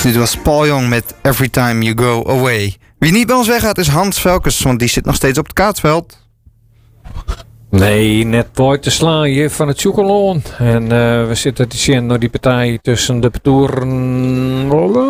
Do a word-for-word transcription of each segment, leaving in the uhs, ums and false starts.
Dit was Paul Jong met Every Time You Go Away. Wie niet bij ons weggaat is Hans Velkens, want die zit nog steeds op het kaatsveld. Nee, net buiten slaan van het Joekeloon. En uh, we zitten te zien naar die partij tussen de Petoeren,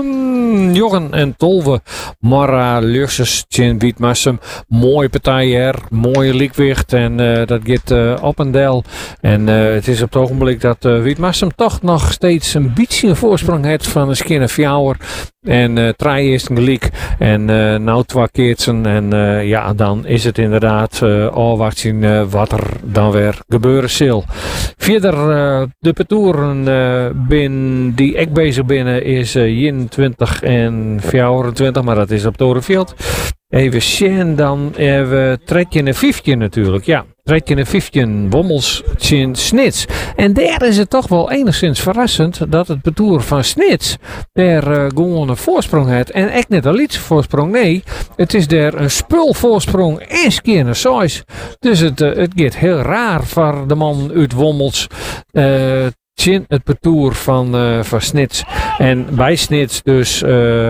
Joggen en Tolve. Mara, Lurses, Tjen, Wietmassum. Mooie partij hier, mooie liekwicht. En uh, dat gaat uh, op en del. En uh, het is op het ogenblik dat uh, Wietmassum toch nog steeds een beetje een voorsprong heeft van een skinne fjouwer. En uh, Trij is een gelijk. En uh, nou twee keertsen. En uh, ja, dan is het inderdaad uh, afwachten uh, wat er dan weer gebeuren zal. Verder uh, de Petoeren uh, bin, die ik bezig binnen is uh, eenentwintig en vierentwintig. Maar dat is op Torenveld. Even zien, dan hebben we tredje en vijftje natuurlijk. Ja, tredje en vijftje Wommels, Tjen, Snits. En daar is het toch wel enigszins verrassend dat het Petoer van Snits daar uh, gewoon een voorsprong heeft. En echt niet een lietse voorsprong, nee. Het is daar een spulvoorsprong en skeer size. Dus het, uh, het gaat heel raar voor de man uit Wommels. Uh, Tjen, het Petoer van, uh, van Snits. En bij Snits dus... Uh,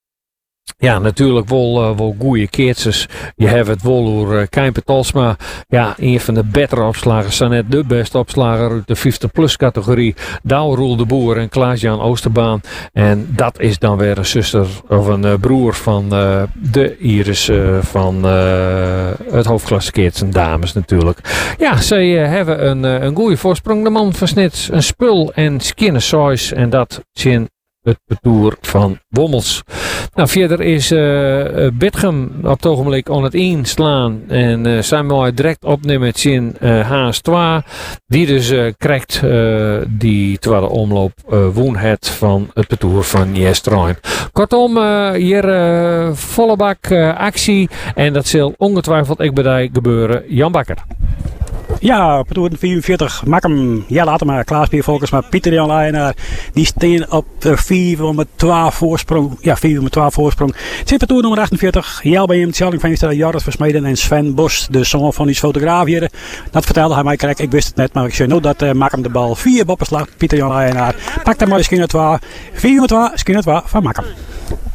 Ja, natuurlijk wel, uh, wel goede keertjes. Je hebt het wel door uh, Kijper Talsma. Ja, een van de betere opslagers. Zijn net de beste opslager uit de vijftig plus categorie. Douw Roel de Boer en Klaas-Jan Oosterbaan. En dat is dan weer een zuster of een uh, broer van uh, de Iris uh, van uh, het hoofdklasse keertjes dames natuurlijk. Ja, zij uh, hebben een, uh, een goede voorsprong. De man van Snits, een spul en skinne size. En dat zien het Petoer van Wommels. Nou, verder is uh, Bitgem op het ogenblik aan het inslaan. En uh, zijn we direct opnemen in uh, H S twee. Die dus uh, krijgt uh, die tweede omloop uh, woen het van het Petoer van Jestrein. Kortom, uh, hier uh, volle bak uh, actie. En dat zal ongetwijfeld ik bij gebeuren. Jan Bakker. Ja, Petoer vierenveertig, maak hem. Ja, laat hem maar. Klaas Piervolkers, maar Pieter Jan Leyenaar. Die staan op vier met twee voorsprong. Ja, vier met twee voorsprong. Zit Petoer nummer achtenveertig. Jel bij hem, Tjalling van Jester, Jarret Versmeden en Sven Bos, de zoon van die fotograaf hier. Dat vertelde hij mij, kijk, ik wist het net, maar ik zei nou dat uh, maak hem de bal. Vier boppenslag, Pieter Jan Leyenaar. Pak hem maar eens keer twee. Vier met twee, keer twee van maak hem.